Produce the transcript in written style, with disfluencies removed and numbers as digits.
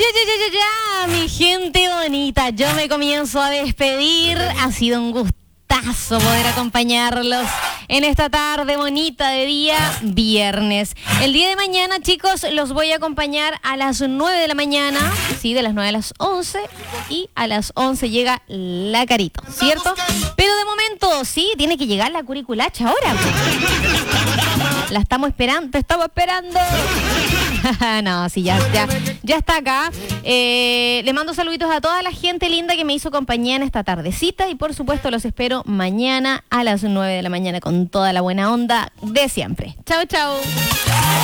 Mi gente bonita, yo me comienzo a despedir. Ha sido un gustazo poder acompañarlos en esta tarde bonita de día viernes. El día de mañana, chicos, los voy a acompañar a las 9 de la mañana, sí, de las 9 a las 11, y a las 11 llega la Carito, ¿cierto? Pero de momento, sí, tiene que llegar la curiculacha ahora. La estamos esperando, te estamos esperando. No, sí, ya está acá. Le mando saluditos a toda la gente linda que me hizo compañía en esta tardecita y por supuesto los espero mañana a las 9 de la mañana con toda la buena onda de siempre. Chao, chao.